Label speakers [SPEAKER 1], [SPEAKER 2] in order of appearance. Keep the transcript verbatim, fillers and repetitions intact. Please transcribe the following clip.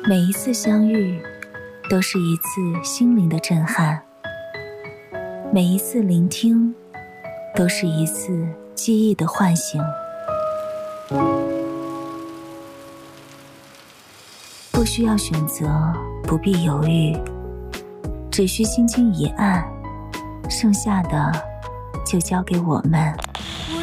[SPEAKER 1] 每一次相遇都是一次心灵的震撼，每一次聆听都是一次记忆的唤醒。不需要选择，不必犹豫，只需轻轻一按，剩下的就交给我们。